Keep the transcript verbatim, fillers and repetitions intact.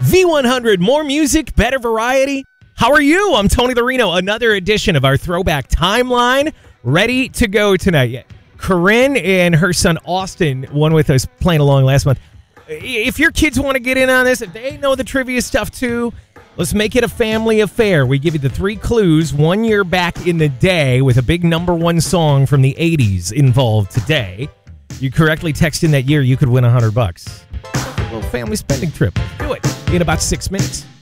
V one hundred, more music, better variety. How are you? I'm Tony Lorino. Another edition of our Throwback Timeline ready to go tonight. Corinne and her son Austin, one with us playing along last month. If your kids want to get in on this, if they know the trivia stuff too, let's make it a family affair. We give you the three clues one year back in the day with a big number one song from the eighties involved today. You correctly text in that year, you could win one hundred bucks. A little family spending trip. Do it in about six minutes.